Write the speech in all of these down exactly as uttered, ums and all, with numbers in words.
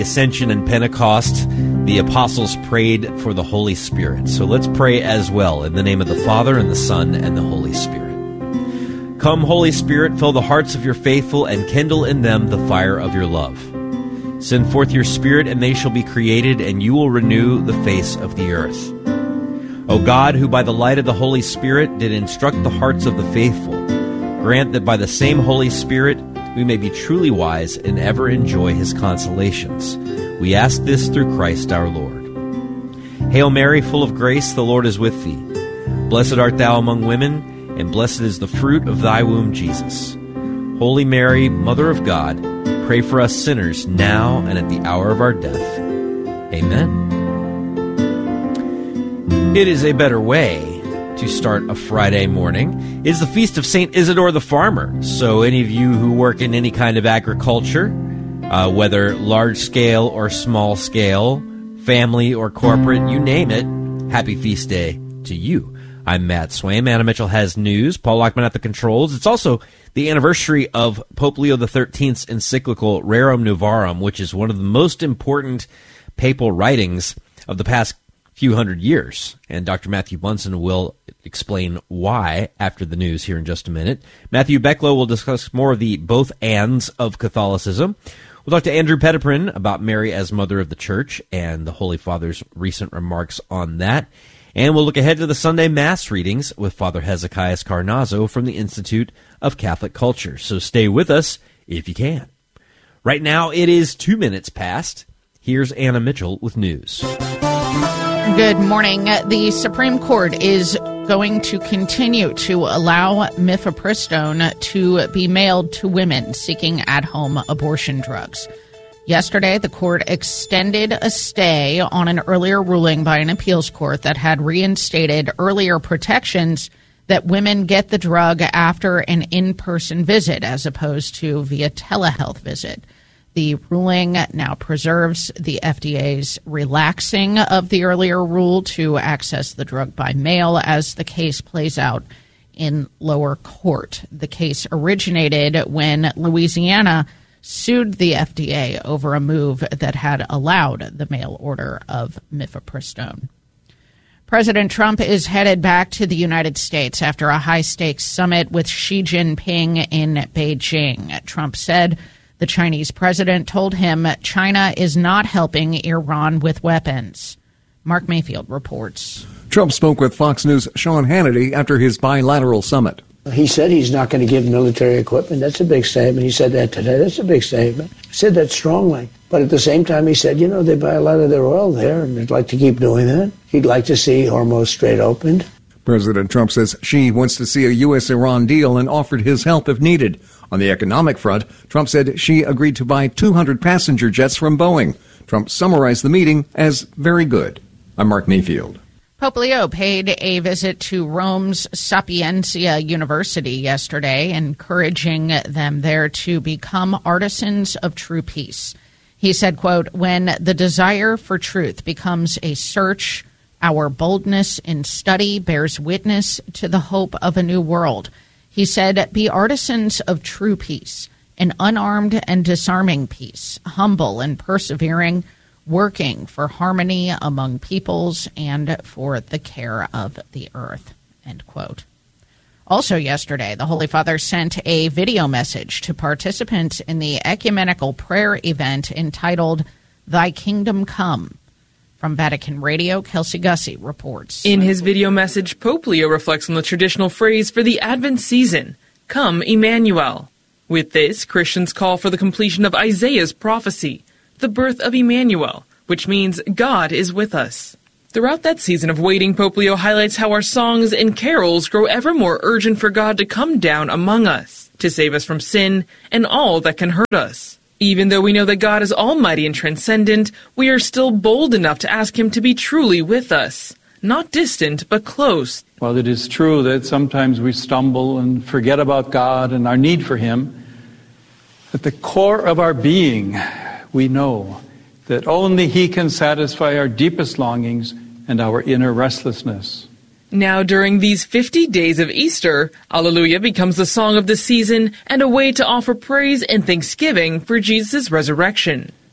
the Ascension and Pentecost, the apostles prayed for the Holy Spirit. So let's pray as well in the name of the Father and the Son and the Holy Spirit. Come, Holy Spirit, fill the hearts of your faithful and kindle in them the fire of your love. Send forth your Spirit, and they shall be created, and you will renew the face of the earth. O God, who by the light of the Holy Spirit did instruct the hearts of the faithful, grant that by the same Holy Spirit we may be truly wise and ever enjoy his consolations. We ask this through Christ our Lord. Hail Mary, full of grace, the Lord is with thee. Blessed art thou among women, and blessed is the fruit of thy womb, Jesus. Holy Mary, Mother of God, pray for us sinners now and at the hour of our death. Amen. It is a better way to start a Friday morning. It's the feast of Saint Isidore the Farmer. So any of you who work in any kind of agriculture, uh, whether large scale or small scale, family or corporate, you name it, happy feast day to you. I'm Matt Swaim. Anna Mitchell has news. Paul Lockman at the controls. It's also the anniversary of Pope Leo the thirteenth's encyclical Rerum Novarum, which is one of the most important papal writings of the past few hundred years. And Doctor Matthew Bunson will explain why after the news here in just a minute. Matthew Becklow will discuss more of the both ands of Catholicism. We'll talk to Andrew Petiprin about Mary as Mother of the Church and the Holy Father's recent remarks on that. And we'll look ahead to the Sunday Mass readings with Father Hezekiah Carnazzo from the Institute of Catholic Culture. So stay with us if you can. Right now, it is two minutes past. Here's Anna Mitchell with news. Good morning. The Supreme Court is going to continue to allow mifepristone to be mailed to women seeking at-home abortion drugs. Yesterday, the court extended a stay on an earlier ruling by an appeals court that had reinstated earlier protections that women get the drug after an in-person visit as opposed to via telehealth visit. The ruling now preserves the F D A's relaxing of the earlier rule to access the drug by mail as the case plays out in lower court. The case originated when Louisiana sued the F D A over a move that had allowed the mail order of mifepristone. President Trump is headed back to the United States after a high-stakes summit with Xi Jinping in Beijing. Trump said the Chinese president told him China is not helping Iran with weapons. Mark Mayfield reports. Trump spoke with Fox News' Sean Hannity after his bilateral summit. He said he's not going to give military equipment. That's a big statement. He said that today. That's a big statement. He said that strongly. But at the same time, he said, you know, they buy a lot of their oil there, and they'd like to keep doing that. He'd like to see Hormuz Strait opened. President Trump says Xi wants to see a U S Iran deal and offered his help if needed. On the economic front, Trump said Xi agreed to buy two hundred passenger jets from Boeing. Trump summarized the meeting as very good. I'm Mark Mayfield. Pope Leo paid a visit to Rome's Sapienza University yesterday, encouraging them there to become artisans of true peace. He said, quote, when the desire for truth becomes a search, our boldness in study bears witness to the hope of a new world. He said, be artisans of true peace, an unarmed and disarming peace, humble and persevering, working for harmony among peoples and for the care of the earth, end quote. Also yesterday, the Holy Father sent a video message to participants in the ecumenical prayer event entitled Thy Kingdom Come. From Vatican Radio, Kelsey Gussie reports. In his video message, Pope Leo reflects on the traditional phrase for the Advent season, Come, Emmanuel. With this, Christians call for the completion of Isaiah's prophecy, the birth of Emmanuel, which means God is with us. Throughout that season of waiting, Pope Leo highlights how our songs and carols grow ever more urgent for God to come down among us, to save us from sin and all that can hurt us. Even though we know that God is almighty and transcendent, we are still bold enough to ask him to be truly with us, not distant, but close. While it is true that sometimes we stumble and forget about God and our need for him, at the core of our being, we know that only he can satisfy our deepest longings and our inner restlessness. Now, during these fifty days of Easter, Alleluia becomes the song of the season and a way to offer praise and thanksgiving for Jesus' resurrection.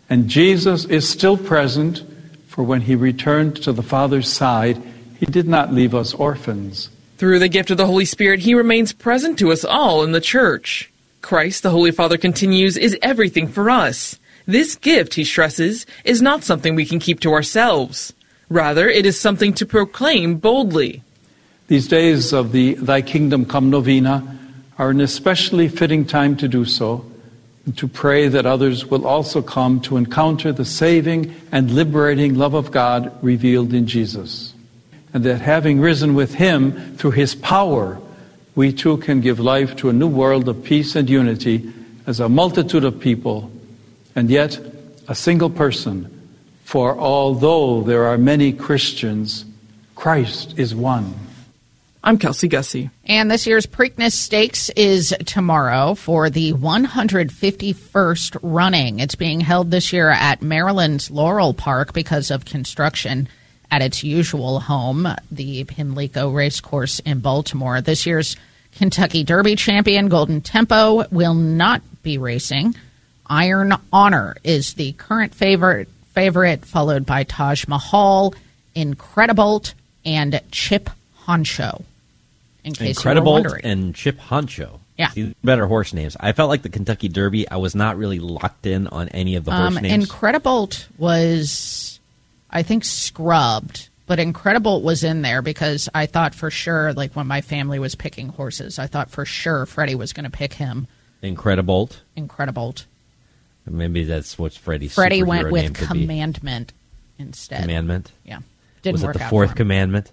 And Jesus is still present, for when he returned to the Father's side, he did not leave us orphans. Through the gift of the Holy Spirit, he remains present to us all in the Church. Christ, the Holy Father continues, is everything for us. This gift, he stresses, is not something we can keep to ourselves. Rather, it is something to proclaim boldly. These days of the Thy Kingdom Come novena are an especially fitting time to do so, and to pray that others will also come to encounter the saving and liberating love of God revealed in Jesus. And that having risen with him through his power, we too can give life to a new world of peace and unity as a multitude of people, and yet a single person. For although there are many Christians, Christ is one. I'm Kelsey Gussie. And this year's Preakness Stakes is tomorrow for the one hundred fifty-first running. It's being held this year at Maryland's Laurel Park because of construction at its usual home, the Pimlico Racecourse in Baltimore. This year's Kentucky Derby champion, Golden Tempo, will not be racing. Iron Honor is the current favorite, favorite followed by Taj Mahal, Incredibolt, and Chip Honcho. In case you were wondering. Incredibolt and Chip Honcho. Yeah. See, better horse names. I felt like the Kentucky Derby, I was not really locked in on any of the horse um, names. Incredibolt was, I think, scrubbed. But Incredibolt was in there because I thought for sure, like when my family was picking horses, I thought for sure Freddie was going to pick him. Incredibolt? Incredibolt. Maybe that's what Freddie's Freddie superhero went with name could Commandment be. instead. Commandment? Yeah. Didn't was work it the out fourth for him. commandment?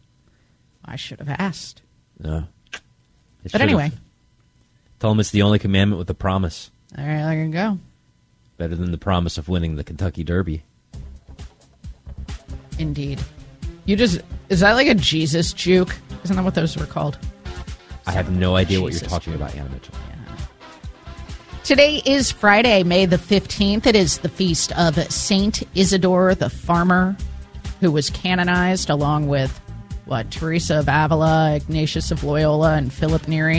I should have asked. No. It But should've. anyway. Tell him it's the only commandment with a promise. All right, there you go. Better than the promise of winning the Kentucky Derby. Indeed. You just, is that like a Jesus juke? Isn't that what those were called? I have no idea what Jesus you're talking about, Anna Mitchell. Today is Friday, May the fifteenth. It is the feast of Saint Isidore the Farmer, who was canonized along with, what, Teresa of Avila, Ignatius of Loyola, and Philip Neri.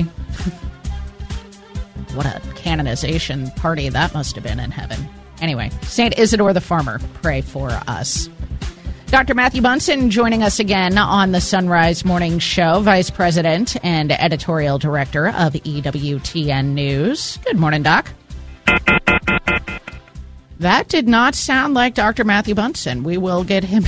What a canonization party that must have been in heaven. Anyway, Saint Isidore the Farmer, pray for us. Doctor Matthew Bunson joining us again on the Sunrise Morning Show, Vice President and Editorial Director of E W T N News. Good morning, Doc. That did not sound like Doctor Matthew Bunson. We will get him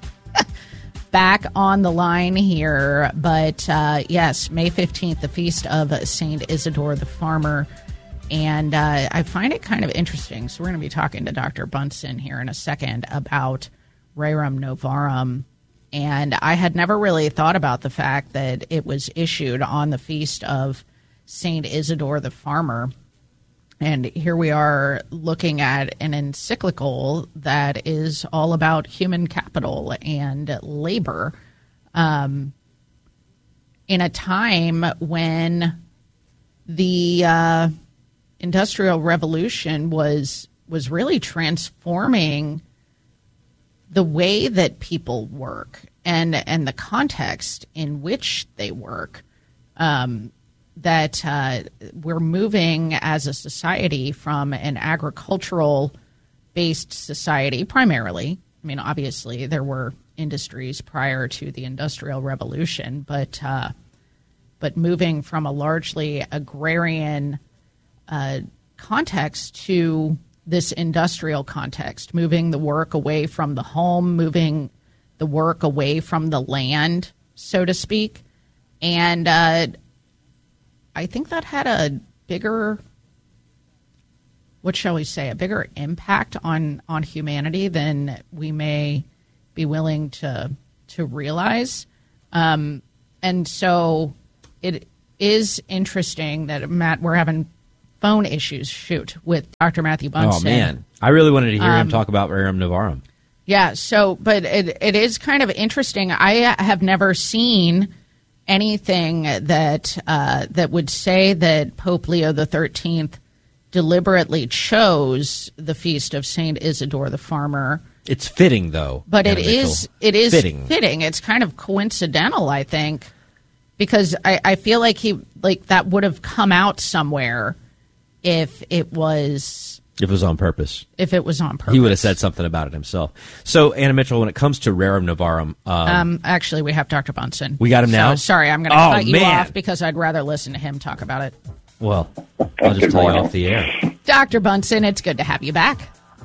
back on the line here. But uh, yes, May fifteenth, the feast of Saint Isidore the Farmer. And uh, I find it kind of interesting. So we're going to be talking to Doctor Bunson here in a second about Rerum Novarum, and I had never really thought about the fact that it was issued on the feast of Saint Isidore the Farmer. And here we are looking at an encyclical that is all about human capital and labor um, in a time when the uh, Industrial Revolution was was really transforming the way that people work and and the context in which they work, um, that uh, we're moving as a society from an agricultural-based society primarily. I mean, obviously, there were industries prior to the Industrial Revolution, but uh, but moving from a largely agrarian uh, context to this industrial context, moving the work away from the home, moving the work away from the land, so to speak. And uh, I think that had a bigger, what shall we say, a bigger impact on, on humanity than we may be willing to to realize. Um, and so it is interesting that, Matt, we're having phone issues, shoot, with Doctor Matthew Bunson. Oh, man. I really wanted to hear Um, him talk about Rerum Novarum. Yeah, so, but it it is kind of interesting. I have never seen anything that uh, that would say that Pope Leo the thirteenth deliberately chose the feast of Saint Isidore the Farmer. It's fitting, though. But it Anna Mitchell. is it is fitting. fitting. It's kind of coincidental, I think, because I, I feel like he like that would have come out somewhere if it was If it was on purpose. If it was on purpose. He would have said something about it himself. So, Anna Mitchell, when it comes to Rerum Novarum... Um, um, actually, we have Doctor Bunson. We got him now? So, sorry, I'm going to oh, cut you man. off because I'd rather listen to him talk about it. Well, I'll just tell you off the air. Doctor Bunson, it's good to have you back.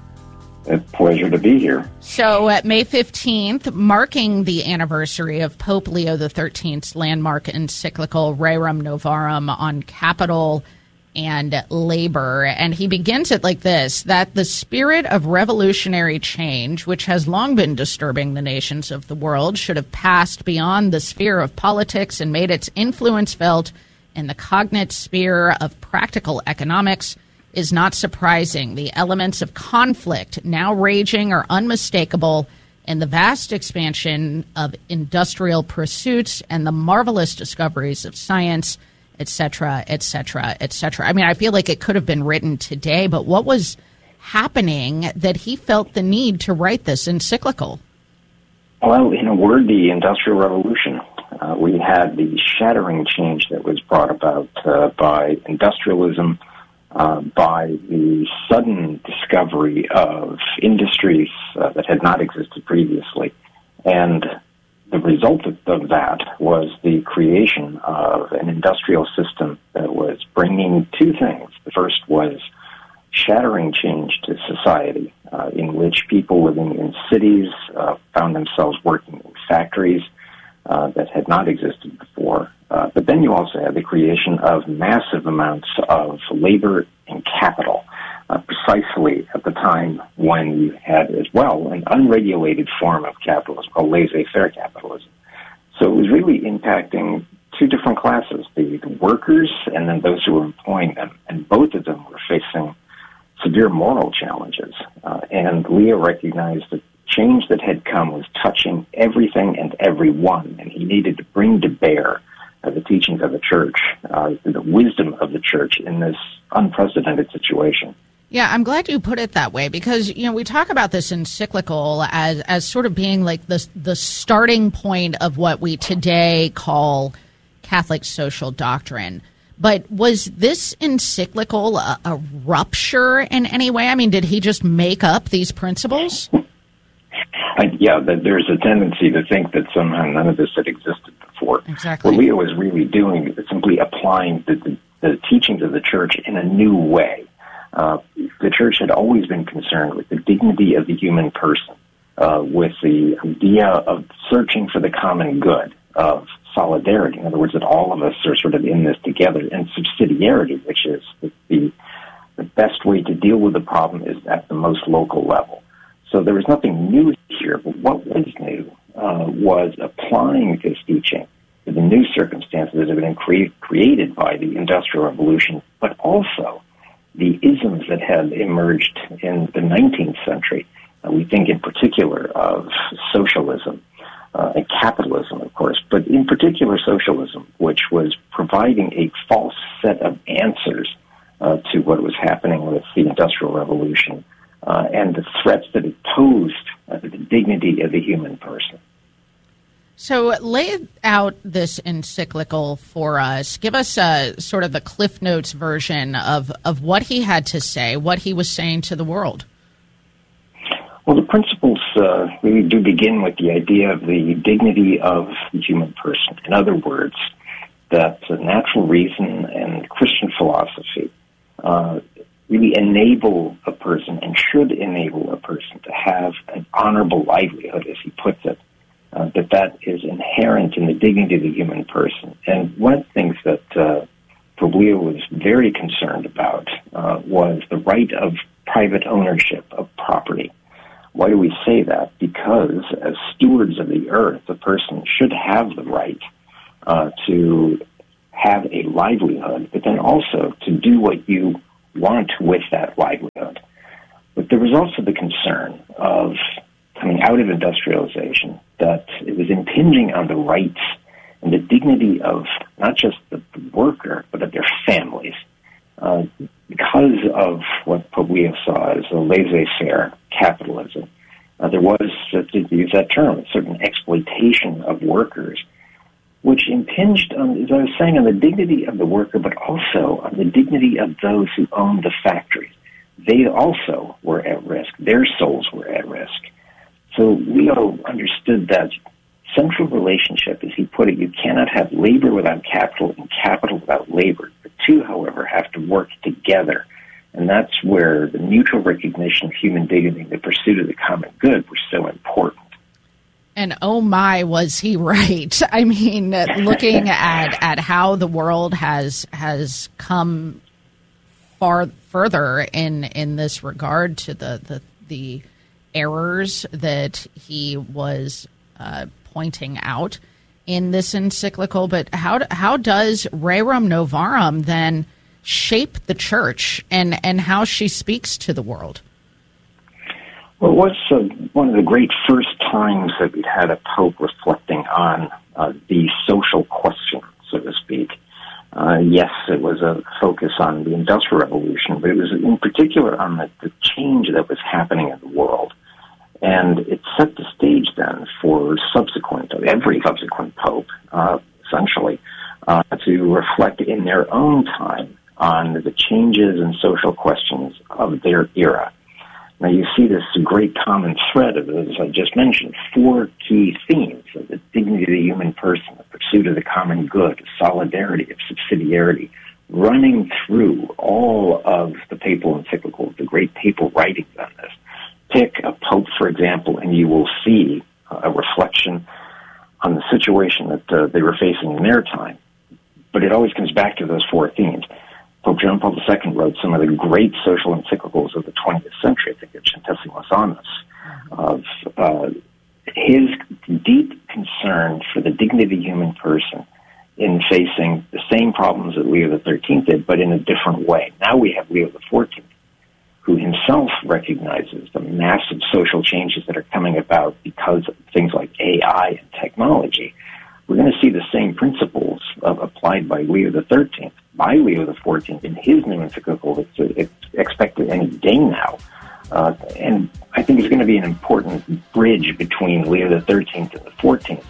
It's a pleasure to be here. So, at May fifteenth, marking the anniversary of Pope Leo the thirteenth's landmark encyclical Rerum Novarum on capital and labor, and he begins it like this, that the spirit of revolutionary change, which has long been disturbing the nations of the world, should have passed beyond the sphere of politics and made its influence felt in the cognate sphere of practical economics, is not surprising. The elements of conflict now raging are unmistakable in the vast expansion of industrial pursuits and the marvelous discoveries of science, et cetera, et cetera, et cetera. I mean, I feel like it could have been written today, but what was happening that he felt the need to write this encyclical? Well, in a word, the Industrial Revolution. Uh, we had the shattering change that was brought about uh, by industrialism, uh, by the sudden discovery of industries uh, that had not existed previously. And the result of that was the creation of an industrial system that was bringing two things. The first was shattering change to society, uh, in which people living in cities uh, found themselves working in factories uh, that had not existed before. Uh, but then you also had the creation of massive amounts of labor and capital, uh, precisely at the time when you had as well an unregulated form of capitalism called laissez-faire capitalism. So it was really impacting two different classes, the, the workers and then those who were employing them. And both of them were facing severe moral challenges. Uh, and Leo recognized that change that had come was touching everything and everyone, and he needed to bring to bear uh, the teachings of the church, uh, the wisdom of the church in this unprecedented situation. Yeah, I'm glad you put it that way because, you know, we talk about this encyclical as as sort of being like the, the starting point of what we today call Catholic social doctrine. But was this encyclical a, a rupture in any way? I mean, did he just make up these principles? I, yeah, there's a tendency to think that somehow none of this had existed before. Exactly. What Leo was really doing is simply applying the, the, the teachings of the church in a new way. Uh, the church had always been concerned with the dignity of the human person, uh, with the idea of searching for the common good, of solidarity. In other words, that all of us are sort of in this together, and subsidiarity, which is the, the, the best way to deal with the problem is at the most local level. So there was nothing new here, but what was new uh, was applying this teaching to the new circumstances that have been cre- created by the Industrial Revolution, but also the isms that had emerged in the nineteenth century. Uh, we think in particular of socialism uh, and capitalism, of course, but in particular socialism, which was providing a false set of answers uh, to what was happening with the Industrial Revolution uh, and the threats that it posed uh, to the dignity of the human person. So lay out this encyclical for us. Give us a, sort of the Cliff Notes version of, of what he had to say, what he was saying to the world. Well, the principles uh, really do begin with the idea of the dignity of the human person. In other words, that uh, natural reason and Christian philosophy uh, really enable a person and should enable a person to have an honorable livelihood, as he puts it. Uh, that that is inherent in the dignity of the human person. And one of the things that uh, Pope Leo was very concerned about uh, was the right of private ownership of property. Why do we say that? Because as stewards of the earth, a person should have the right uh, to have a livelihood, but then also to do what you want with that livelihood. But there was also the concern of coming out of industrialization, that it was impinging on the rights and the dignity of not just the worker, but of their families. Uh, because of what Pope Leo saw as a laissez-faire capitalism, uh, there was, uh, to use that term, a certain exploitation of workers, which impinged on, as I was saying, on the dignity of the worker, but also on the dignity of those who owned the factories. they also were at risk. Their souls were at risk. So Leo understood that central relationship, as he put it. You cannot have labor without capital and capital without labor. The two, however, have to work together. And that's where the mutual recognition of human dignity and the pursuit of the common good were so important. And oh my, was he right? I mean, looking at, at how the world has has come far further in in this regard to the the, the errors that he was uh, pointing out in this encyclical. But how how does Rerum Novarum then shape the church and, and how she speaks to the world? Well, it was uh, one of the great first times that we'd had a pope reflecting on uh, the social question, so to speak. Uh, yes, it was a focus on the Industrial Revolution, but it was in particular on the, the change that was happening in the world. And it set the stage then for subsequent, every subsequent pope, uh, essentially, uh, to reflect in their own time on the changes and social questions of their era. Now, you see this great common thread of, as I just mentioned, four key themes of the dignity of the human person, the pursuit of the common good, solidarity, of subsidiarity, running through all of the papal encyclicals, the great papal writings on this. Pick a pope, for example, and you will see a reflection on the situation that uh, they were facing in their time. But it always comes back to those four themes. Pope John Paul the Second wrote some of the great social encyclicals of the twentieth century, I think of Centesimus Annus, of uh, his deep concern for the dignity of the human person in facing the same problems that Leo the Thirteenth did, but in a different way. Now we have Leo the Fourteenth, who himself recognizes the massive social changes that are coming about because of things like A I and technology. We're going to see the same principles uh, applied by Leo the Thirteenth, by Leo the Fourteenth in his new encyclical that's uh, expected any day now. Uh, and I think it's going to be an important bridge between Leo the Thirteenth and the Fourteenth,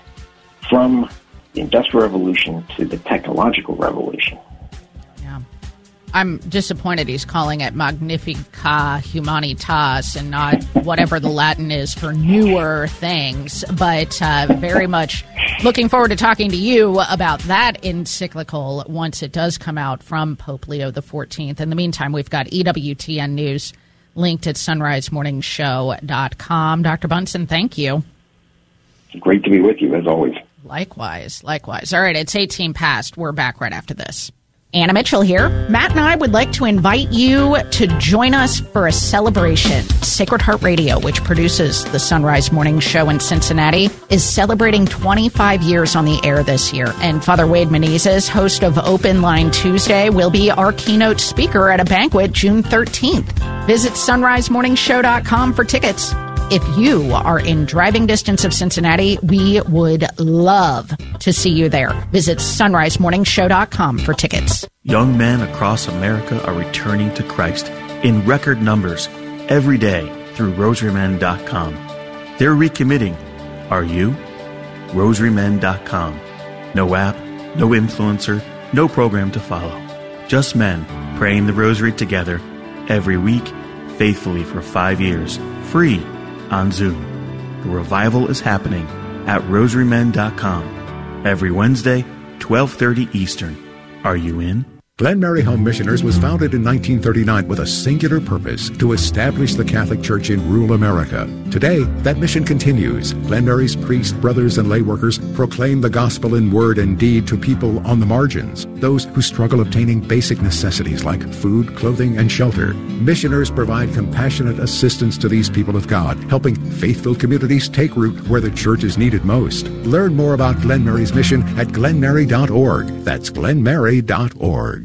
from the Industrial Revolution to the technological revolution. Yeah. I'm disappointed he's calling it Magnifica Humanitas and not whatever the Latin is for newer things, but uh, very much looking forward to talking to you about that encyclical once it does come out from Pope Leo the Fourteenth. In the meantime, we've got E W T N News linked at sunrise morning show dot com. Doctor Bunson, thank you. Great to be with you, as always. Likewise, likewise. All right, it's eighteen past. We're back right after this. Anna Mitchell here. Matt and I would like to invite you to join us for a celebration. Sacred Heart Radio, which produces the Sunrise Morning Show in Cincinnati, is celebrating twenty-five years on the air this year. And Father Wade Menezes, host of Open Line Tuesday, will be our keynote speaker at a banquet June thirteenth. Visit sunrise morning show dot com for tickets. If you are in driving distance of Cincinnati, we would love to see you there. Visit sunrise morning show dot com for tickets. Young men across America are returning to Christ in record numbers every day through rosary men dot com. They're recommitting. Are you? rosary men dot com. No app, no influencer, no program to follow. Just men praying the rosary together every week, faithfully for five years, free on Zoom. The revival is happening at rosary men dot com every Wednesday, twelve thirty Eastern. Are you in? Glen Mary Home Missioners was founded in nineteen thirty-nine with a singular purpose: to establish the Catholic Church in rural America. Today, that mission continues. Glen Mary's priests, brothers, and lay workers proclaim the gospel in word and deed to people on the margins, those who struggle obtaining basic necessities like food, clothing, and shelter. Missioners provide compassionate assistance to these people of God, helping faith-filled communities take root where the church is needed most. Learn more about Glen Mary's mission at glen mary dot org. That's glen mary dot org.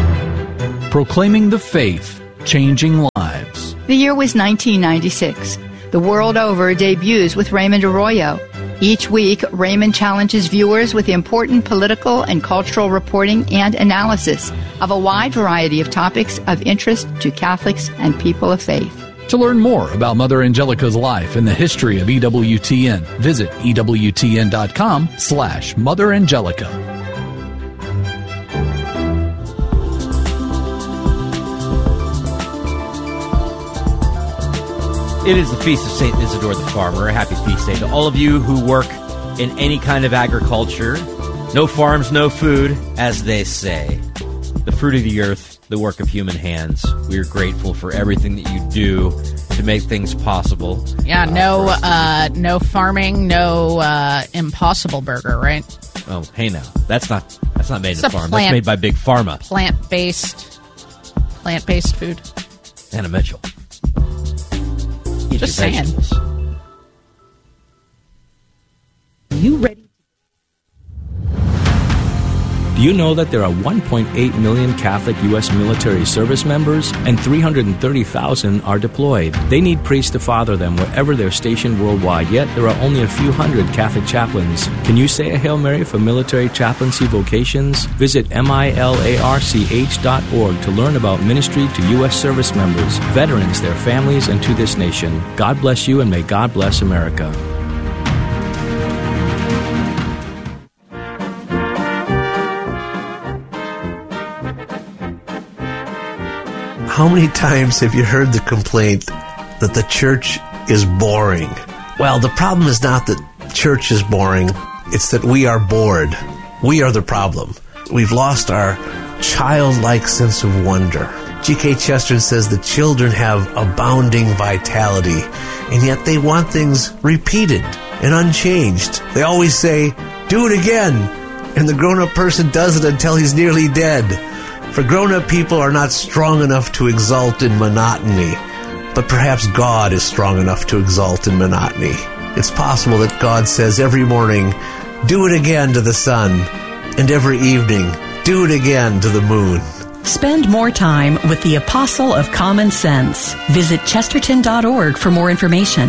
Proclaiming the faith, changing lives. The year was nineteen ninety-six. The World Over debuts with Raymond Arroyo. Each week, Raymond challenges viewers with important political and cultural reporting and analysis of a wide variety of topics of interest to Catholics and people of faith. To learn more about Mother Angelica's life and the history of E W T N, visit E W T N dot com slash Mother Angelica. It is the Feast of Saint Isidore the Farmer. A happy feast day to all of you who work in any kind of agriculture. No farms, no food, as they say. The fruit of the earth, the work of human hands. We are grateful for everything that you do to make things possible. Yeah, no uh, uh, no farming, no uh, Impossible Burger, right? Oh, hey now. That's not that's not made It's in a a farm. plant- That's made by Big Pharma. Plant-based, plant-based food. Anna Mitchell. Eat Just your saying. vegetables. You ready? Do you know that there are one point eight million Catholic U S military service members and three hundred thirty thousand are deployed? They need priests to father them wherever they're stationed worldwide, yet there are only a few hundred Catholic chaplains. Can you say a Hail Mary for military chaplaincy vocations? Visit milarch dot org to learn about ministry to U S service members, veterans, their families, and to this nation. God bless you and may God bless America. How many times have you heard the complaint that the church is boring? Well, the problem is not that church is boring. It's that we are bored. We are the problem. We've lost our childlike sense of wonder. G K Chesterton says the children have abounding vitality, and yet they want things repeated and unchanged. They always say, do it again, and the grown-up person does it until he's nearly dead. For grown-up people are not strong enough to exult in monotony, but perhaps God is strong enough to exult in monotony. It's possible that God says every morning, do it again to the sun, and every evening, do it again to the moon. Spend more time with the Apostle of Common Sense. Visit chesterton dot org for more information.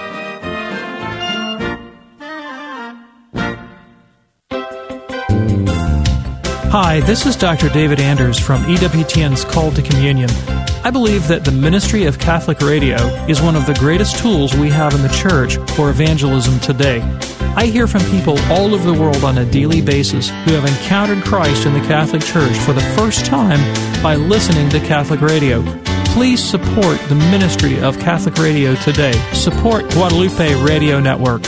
Hi, this is Doctor David Anders from E W T N's Call to Communion. I believe that the ministry of Catholic radio is one of the greatest tools we have in the church for evangelism today. I hear from people all over the world on a daily basis who have encountered Christ in the Catholic Church for the first time by listening to Catholic radio. Please support the ministry of Catholic radio today. Support Guadalupe Radio Network.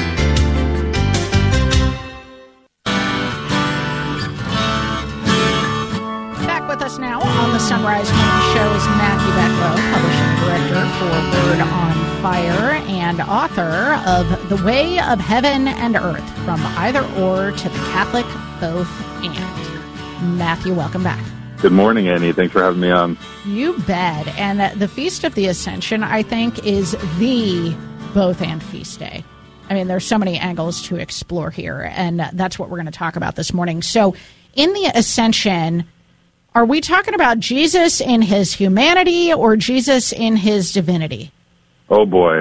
Sunrise Morning Show is Matthew Becklow, publishing director for Word on Fire and author of The Way of Heaven and Earth, From Either Or to the Catholic Both And. Matthew, welcome back. Good morning, Annie. Thanks for having me on. You bet. And the Feast of the Ascension, I think, is the Both And Feast Day. I mean, there's so many angles to explore here, and that's what we're going to talk about this morning. So in the Ascension, are we talking about Jesus in his humanity or Jesus in his divinity? Oh boy,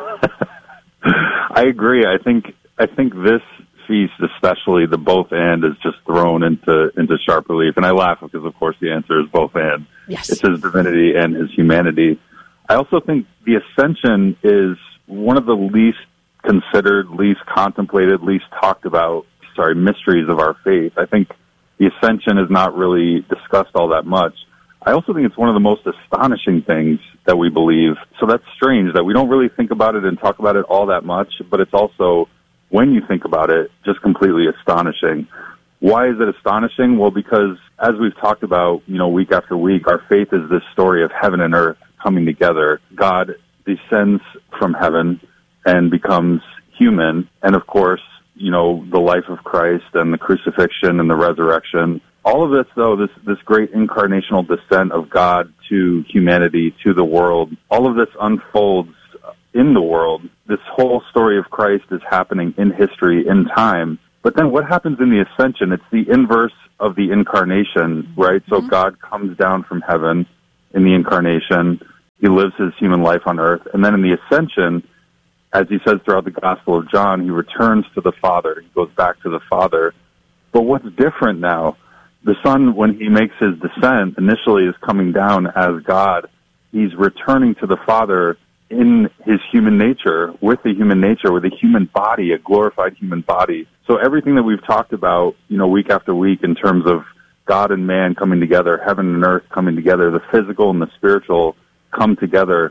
I agree. I think I think this feast, especially the both and, is just thrown into into sharp relief. And I laugh because, of course, the answer is both and. Yes, it's his divinity and his humanity. I also think the Ascension is one of the least considered, least contemplated, least talked about, sorry, mysteries of our faith. I think the Ascension is not really discussed all that much. I also think it's one of the most astonishing things that we believe. So that's strange that we don't really think about it and talk about it all that much, but it's also, when you think about it, just completely astonishing. Why is it astonishing? Well, because as we've talked about, you know, week after week, our faith is this story of heaven and earth coming together. God descends from heaven and becomes human, and of course, you know, the life of Christ and the crucifixion and the resurrection. All of this, though, this, this great incarnational descent of God to humanity, to the world, all of this unfolds in the world. This whole story of Christ is happening in history, in time. But then what happens in the Ascension? It's the inverse of the incarnation, right? So mm-hmm. God comes down from heaven in the incarnation. He lives his human life on earth. And then in the Ascension, as he says throughout the Gospel of John, he returns to the Father. He goes back to the Father. But what's different now? The Son, when he makes his descent, initially is coming down as God. He's returning to the Father in his human nature, with the human nature, with a human body, a glorified human body. So everything that we've talked about, you know, week after week in terms of God and man coming together, heaven and earth coming together, the physical and the spiritual come together.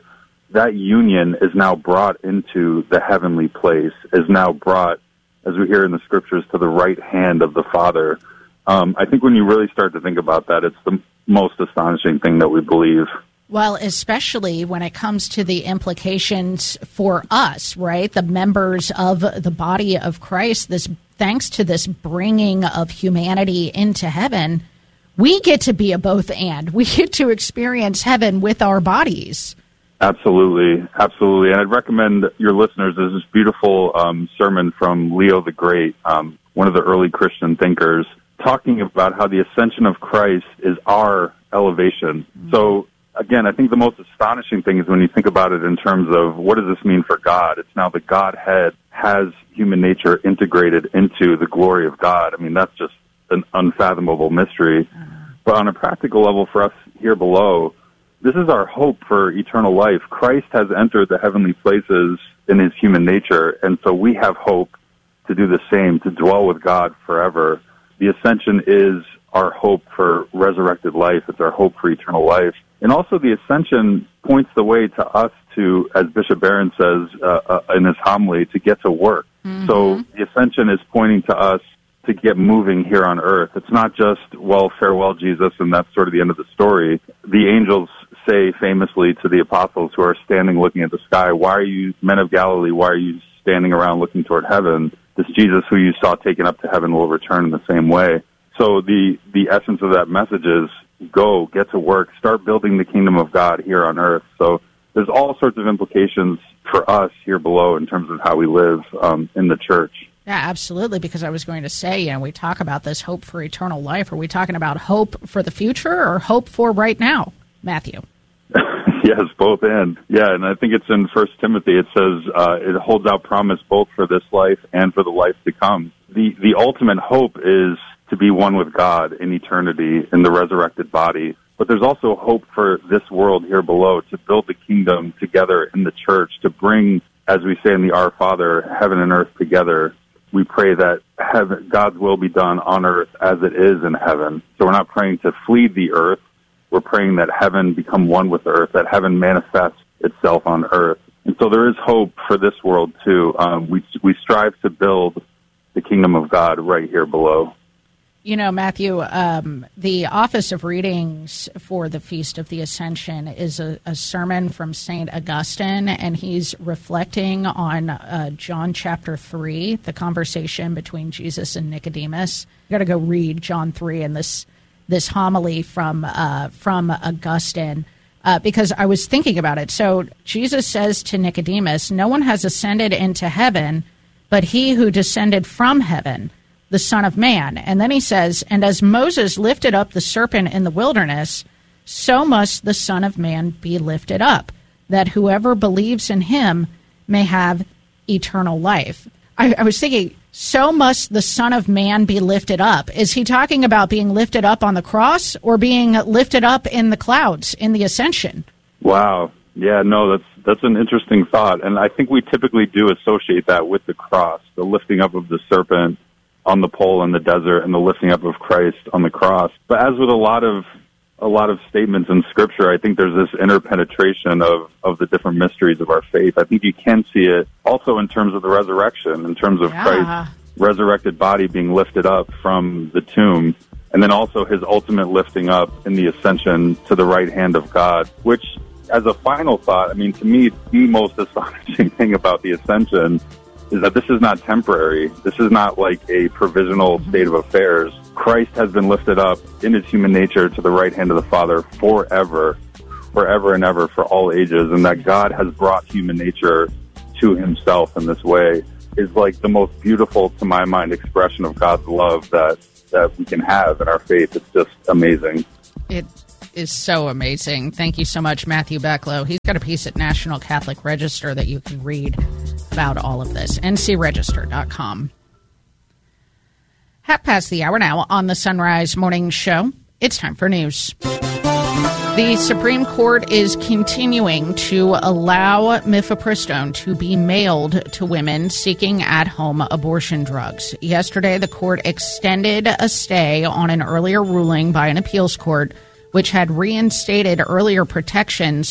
that union is now brought into the heavenly place, is now brought, as we hear in the scriptures, to the right hand of the Father. Um, I think when you really start to think about that, it's the most astonishing thing that we believe. Well, especially when it comes to the implications for us, right? The members of the body of Christ, this thanks to this bringing of humanity into heaven, we get to be a both and. We get to experience heaven with our bodies. Absolutely, absolutely. And I'd recommend your listeners, there's this beautiful um, sermon from Leo the Great, um, one of the early Christian thinkers, talking about how the ascension of Christ is our elevation. Mm-hmm. So, again, I think the most astonishing thing is when you think about it in terms of what does this mean for God? It's now the Godhead has human nature integrated into the glory of God. I mean, that's just an unfathomable mystery. But on a practical level for us here below, this is our hope for eternal life. Christ has entered the heavenly places in his human nature, and so we have hope to do the same, to dwell with God forever. The ascension is our hope for resurrected life. It's our hope for eternal life. And also the ascension points the way to us to, as Bishop Barron says uh, uh, in his homily, to get to work. Mm-hmm. So the ascension is pointing to us to get moving here on earth. It's not just, well, farewell, Jesus, and that's sort of the end of the story. The angels say famously to the apostles who are standing looking at the sky, why are you, men of Galilee, why are you standing around looking toward heaven? This Jesus who you saw taken up to heaven will return in the same way. So the, the essence of that message is go, get to work, start building the kingdom of God here on earth. So there's all sorts of implications for us here below in terms of how we live um, in the church. Yeah, absolutely, because I was going to say, you know, we talk about this hope for eternal life. Are we talking about hope for the future or hope for right now, Matthew? Yes, both and. Yeah, and I think it's in First Timothy. It says uh, it holds out promise both for this life and for the life to come. The the ultimate hope is to be one with God in eternity in the resurrected body. But there's also hope for this world here below, to build the kingdom together in the church, to bring, as we say in the Our Father, heaven and earth together. We pray that heaven, God's will be done on earth as it is in heaven. So we're not praying to flee the earth. We're praying that heaven become one with earth, that heaven manifests itself on earth. And so there is hope for this world, too. Um, we, we strive to build the kingdom of God right here below. You know, Matthew, um, the Office of Readings for the Feast of the Ascension is a, a sermon from Saint Augustine, and he's reflecting on uh, John chapter three, the conversation between Jesus and Nicodemus. You got to go read John three and this this homily from uh, from Augustine, uh, because I was thinking about it. So Jesus says to Nicodemus, "No one has ascended into heaven, but he who descended from heaven, the Son of Man." And then he says, "And as Moses lifted up the serpent in the wilderness, so must the Son of Man be lifted up, that whoever believes in him may have eternal life." I, I was thinking, so must the Son of Man be lifted up. Is he talking about being lifted up on the cross or being lifted up in the clouds in the ascension? Wow. Yeah, no, that's that's an interesting thought. And I think we typically do associate that with the cross, the lifting up of the serpent on the pole in the desert and the lifting up of Christ on the cross. But as with a lot of a lot of statements in Scripture, I think there's this interpenetration of, of the different mysteries of our faith. I think you can see it also in terms of the resurrection, in terms of yeah. Christ's resurrected body being lifted up from the tomb, and then also his ultimate lifting up in the ascension to the right hand of God, which, as a final thought, I mean, to me, the most astonishing thing about the ascension is that this is not temporary. This is not like a provisional state of affairs. Christ has been lifted up in his human nature to the right hand of the Father forever, forever and ever, for all ages, and that God has brought human nature to himself in this way is like the most beautiful, to my mind, expression of God's love that, that we can have in our faith. It's just amazing. It is so amazing. Thank you so much, Matthew Becklow. He's got a piece at National Catholic Register that you can read about all of this. N C register dot com. Half past the hour now on the Sunrise Morning Show. It's time for news. The Supreme Court is continuing to allow mifepristone to be mailed to women seeking at-home abortion drugs. Yesterday, the court extended a stay on an earlier ruling by an appeals court which had reinstated earlier protections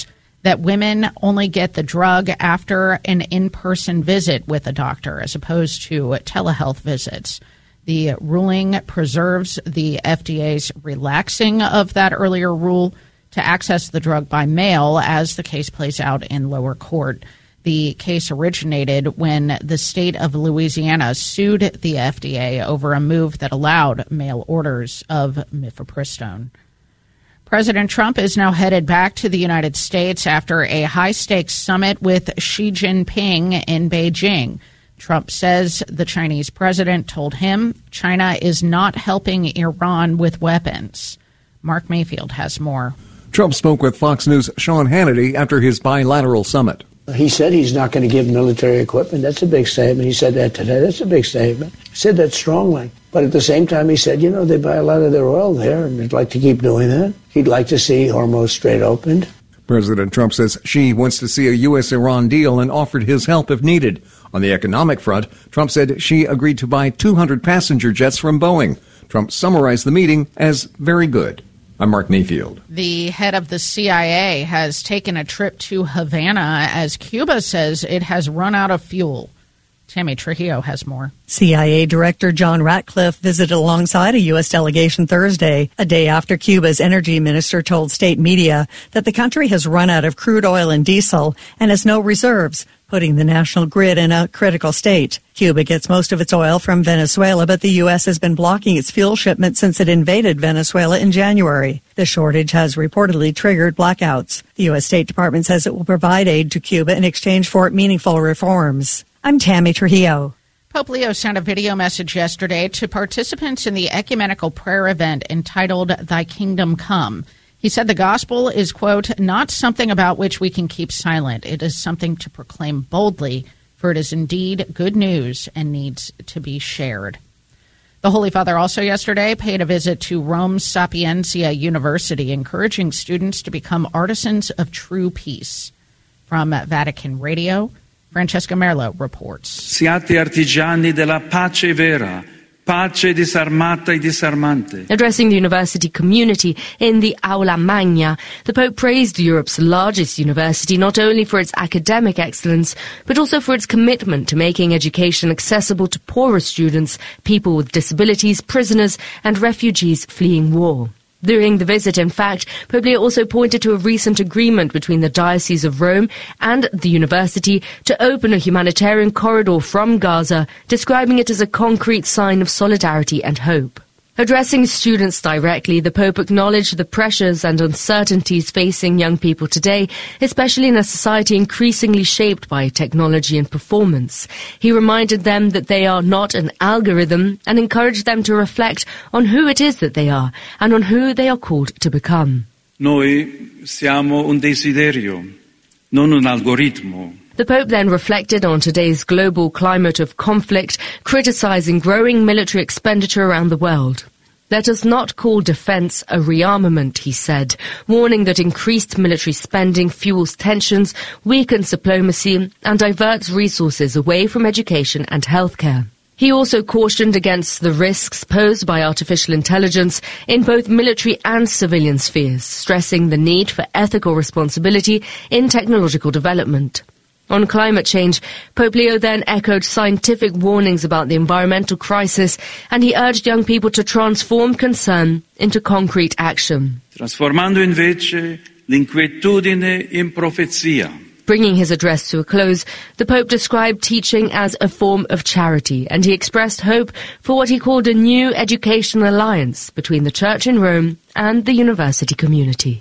that women only get the drug after an in-person visit with a doctor as opposed to telehealth visits. The ruling preserves the F D A's relaxing of that earlier rule to access the drug by mail as the case plays out in lower court. The case originated when the state of Louisiana sued the F D A over a move that allowed mail orders of mifepristone. President Trump is now headed back to the United States after a high-stakes summit with Xi Jinping in Beijing. Trump says the Chinese president told him China is not helping Iran with weapons. Mark Mayfield has more. Trump spoke with Fox News' Sean Hannity after his bilateral summit. He said he's not going to give military equipment. That's a big statement. He said that today. That's a big statement. He said that strongly. But at the same time, he said, you know, they buy a lot of their oil there, and they'd like to keep doing that. He'd like to see Hormuz Strait opened. President Trump says Xi wants to see a U S Iran deal and offered his help if needed. On the economic front, Trump said Xi agreed to buy two hundred passenger jets from Boeing. Trump summarized the meeting as very good. I'm Mark Mayfield. The head of the C I A has taken a trip to Havana as Cuba says it has run out of fuel. Tammy Trujillo has more. C I A Director John Ratcliffe visited alongside a U S delegation Thursday, a day after Cuba's energy minister told state media that the country has run out of crude oil and diesel and has no reserves, putting the national grid in a critical state. Cuba gets most of its oil from Venezuela, but the U S has been blocking its fuel shipments since it invaded Venezuela in January. The shortage has reportedly triggered blackouts. The U S State Department says it will provide aid to Cuba in exchange for meaningful reforms. I'm Tammy Trujillo. Pope Leo sent a video message yesterday to participants in the ecumenical prayer event entitled Thy Kingdom Come. He said the gospel is, quote, not something about which we can keep silent. It is something to proclaim boldly, for it is indeed good news and needs to be shared. The Holy Father also yesterday paid a visit to Rome's Sapienza University, encouraging students to become artisans of true peace. From Vatican Radio, Francesca Merlo reports. Siate artigiani della pace vera, pace disarmata e disarmante. Addressing the university community in the Aula Magna, the Pope praised Europe's largest university not only for its academic excellence, but also for its commitment to making education accessible to poorer students, people with disabilities, prisoners, and refugees fleeing war. During the visit, in fact, Pope Leo also pointed to a recent agreement between the Diocese of Rome and the university to open a humanitarian corridor from Gaza, describing it as a concrete sign of solidarity and hope. Addressing students directly, the Pope acknowledged the pressures and uncertainties facing young people today, especially in a society increasingly shaped by technology and performance. He reminded them that they are not an algorithm and encouraged them to reflect on who it is that they are and on who they are called to become. Noi siamo un desiderio, non un algoritmo. The Pope then reflected on today's global climate of conflict, criticizing growing military expenditure around the world. Let us not call defense a rearmament, he said, warning that increased military spending fuels tensions, weakens diplomacy, and diverts resources away from education and healthcare. He also cautioned against the risks posed by artificial intelligence in both military and civilian spheres, stressing the need for ethical responsibility in technological development. On climate change, Pope Leo then echoed scientific warnings about the environmental crisis, and he urged young people to transform concern into concrete action. Trasformando invece l'inquietudine in profezia. Bringing his address to a close, the Pope described teaching as a form of charity, and he expressed hope for what he called a new educational alliance between the Church in Rome and the university community.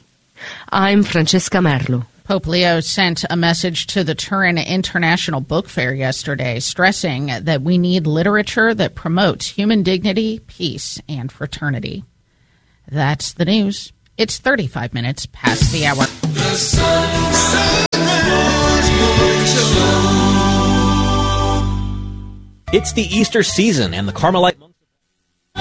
I'm Francesca Merlo. Pope Leo sent a message to the Turin International Book Fair yesterday, stressing that we need literature that promotes human dignity, peace, and fraternity. That's the news. It's thirty-five minutes past the hour. The sunset It's the Easter season, and the Carmelite